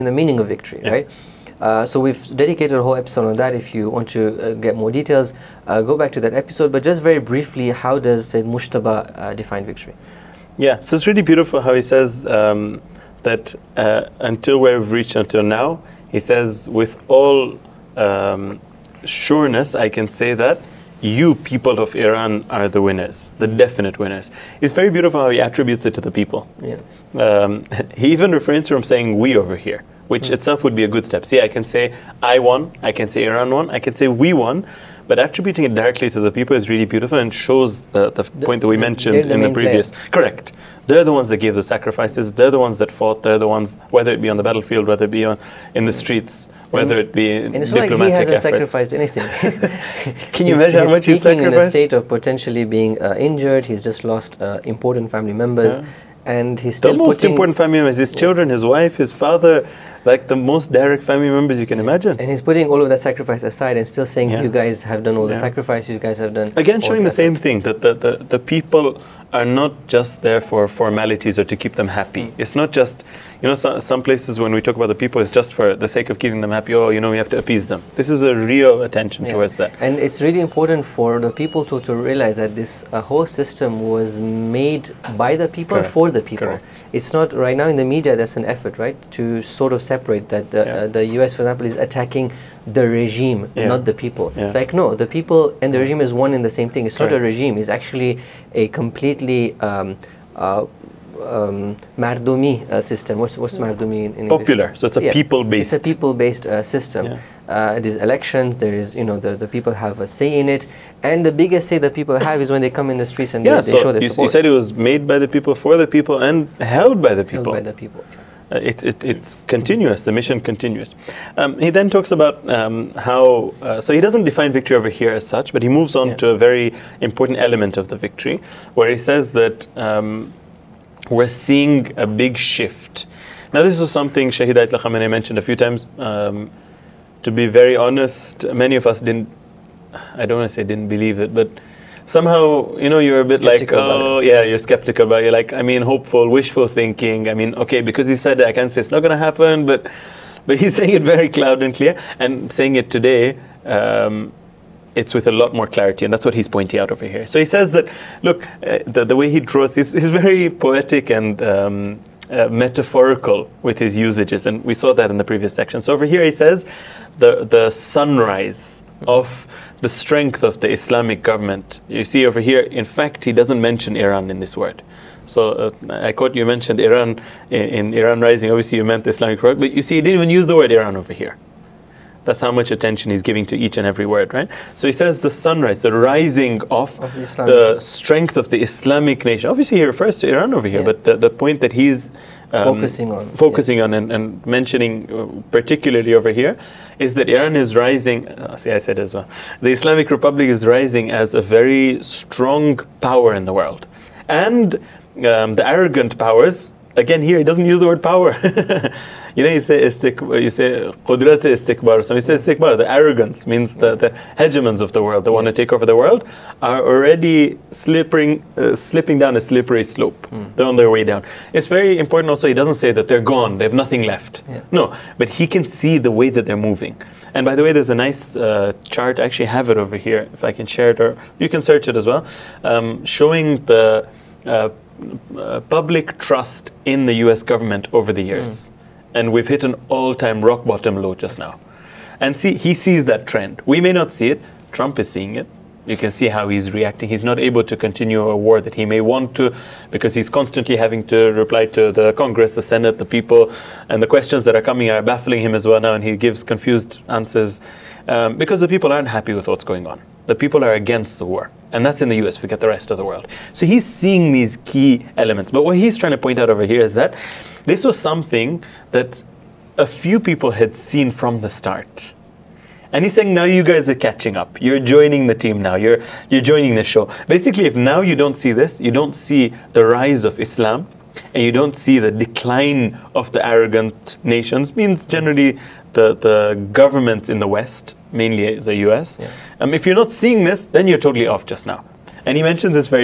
the meaning of victory, right? So we've dedicated a whole episode on that. If you want to get more details, go back to that episode. But just very briefly, how does Sayyid Mujtaba define victory? Yeah, so it's really beautiful how he says that until where we've reached until now, he says, with all sureness, I can say that you people of Iran are the winners, the definite winners. It's very beautiful how he attributes it to the people. Yeah. He even refrains from saying we over here, which itself would be a good step. See, I can say I won, I can say Iran won, I can say we won, but attributing it directly to the people is really beautiful and shows the point that we mentioned in the previous. Correct. They're the ones that gave the sacrifices, they're the ones that fought, they're the ones, whether it be on the battlefield, whether it be in the streets, whether it be in and it's diplomatic not like he hasn't efforts. sacrificed anything. Can you imagine how much he's speaking in a sacrificed? state of potentially being injured. He's just lost important family members. Yeah. And he's still the most important family members, his children, his wife, his father, like the most direct family members you can imagine. And he's putting all of that sacrifice aside and still saying, Yeah. you guys have done all the Yeah. sacrifice, you guys have done. Again, all showing the effort. same thing, that the people are not just there for formalities or to keep them happy. It's not just, some places when we talk about the people, it's just for the sake of keeping them happy. Oh, we have to appease them. This is a real attention towards that. And it's really important for the people to realize that this whole system was made by the people, Correct. for the people. Correct. It's not, right now in the media, there's an effort, right, to sort of separate that the US, for example, is attacking the regime, not the people. Yeah. It's like, no, the people and the regime is one and the same thing. It's not a Correct. regime. It's actually a completely Mardumi system. What's Mardumi in English? Popular. So it's a people-based. It's a people-based system. These elections, there is, the people have a say in it, and the biggest say that people have is when they come in the streets and they show their support. You said it was made by the people, for the people, and held by the people. Held by the people. It's continuous, the mission continues. He then talks about how, so he doesn't define victory over here as such, but he moves on to a very important element of the victory, where he says that we're seeing a big shift. Now this is something Shahid Ayatollah Khamenei mentioned a few times. To be very honest, many of us didn't, I don't want to say didn't believe it, but somehow, you're a bit skeptical like, oh, yeah, you're skeptical about it. You're like, hopeful, wishful thinking. Okay, because he said it, I can't say it's not going to happen, but he's saying it very loud and clear. And saying it today, it's with a lot more clarity, and that's what he's pointing out over here. So he says that, look, the way he draws is very poetic and metaphorical with his usages, and we saw that in the previous section. So over here he says the sunrise of the strength of the Islamic government. You see over here, in fact, he doesn't mention Iran in this word. So I quote, you mentioned Iran in Iran Rising, obviously you meant the Islamic word, but you see he didn't even use the word Iran over here. That's how much attention he's giving to each and every word, right? So he says the sunrise, the rising of the strength of the Islamic nation. Obviously he refers to Iran over here, but the point that he's focusing on and mentioning particularly over here is that Iran is rising, see I said as well, the Islamic Republic is rising as a very strong power in the world. And the arrogant powers, again here he doesn't use the word power. You say qudrat istikbar. So he says istikbar, the arrogance, means the hegemons of the world, the want to take over the world, are already slipping down a slippery slope. They're on their way down. It's very important also, he doesn't say that they're gone, they have nothing left. No, but he can see the way that they're moving. And by the way, there's a nice chart, I actually have it over here, if I can share it, or you can search it as well, showing the public trust in the US government over the years. And we've hit an all-time rock bottom low just now. And see, he sees that trend. We may not see it. Trump is seeing it. You can see how he's reacting. He's not able to continue a war that he may want to, because he's constantly having to reply to the Congress, the Senate, the people, and the questions that are coming are baffling him as well now, and he gives confused answers because the people aren't happy with what's going on. The people are against the war. And that's in the US, forget the rest of the world. So he's seeing these key elements. But what he's trying to point out over here is that this was something that a few people had seen from the start. And he's saying, now you guys are catching up. You're joining the team now. You're joining the show. Basically, if now you don't see this, you don't see the rise of Islam, and you don't see the decline of the arrogant nations, means generally the governments in the West, mainly the US. If you're not seeing this, then you're totally off just now. And he mentions this very